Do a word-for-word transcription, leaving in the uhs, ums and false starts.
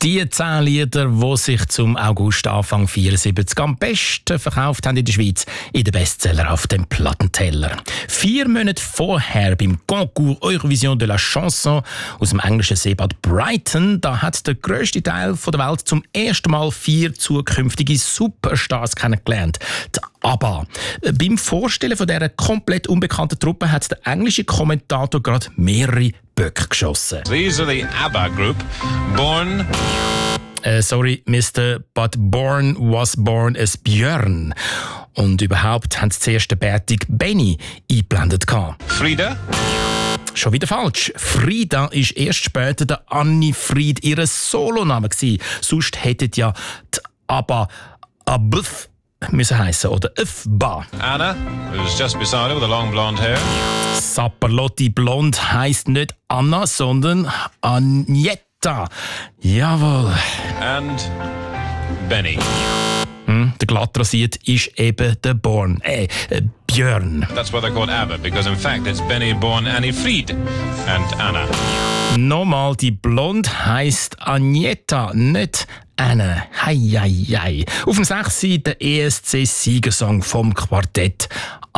Die zehn Lieder, die sich zum August Anfang vierundsiebzig am besten verkauft haben in der Schweiz, in den Bestseller auf dem Plattenteller. Vier Monate vorher beim Concours Eurovision de la Chanson aus dem englischen Seebad Brighton, da hat der grösste Teil der Welt zum ersten Mal vier zukünftige Superstars kennengelernt. Die ABBA. Beim Vorstellen von dieser komplett unbekannten Truppe hat der englische Kommentator gerade mehrere Böcke geschossen. These are the ABBA group, born... Uh, sorry, Mister But born was born as Björn. Und überhaupt haben sie zuerst den bärtigen Benny eingeblendet. Frida? Schon wieder falsch. Frida ist erst später der Anni Fried ihr Soloname gewesen. Sonst hätten ja die ABBA Abüff müssen heissen oder Öfba. Anna, who's just beside her with the long blonde hair. Sapperlotti Blond heisst nicht Anna, sondern Agnetta. Jawohl. And Benny. Hm, der glatt rasiert ist eben der Born, äh, äh, Björn. That's why they're called ABBA, because in fact it's Benny, born Annie Fried and Anna. Nochmal, die Blond heisst Agnetta, nicht Anne. Hei, hei, hei. Auf dem sechs der E S C-Siegersong vom Quartett